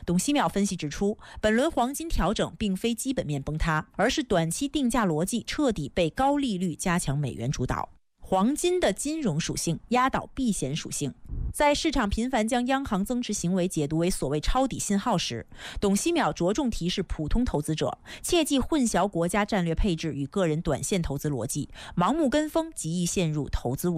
董希淼分析指出，本轮黄金调整并非基本面崩塌，而是短期定价逻辑彻底被高利率加强美元主导。黄金的金融属性压倒避险属性。在市场频繁将央行增持行为解读为所谓抄底信号时，董希淼着重提示普通投资者，切忌混淆国家战略配置与个人短线投资逻辑，盲目跟风极易陷入投资误区。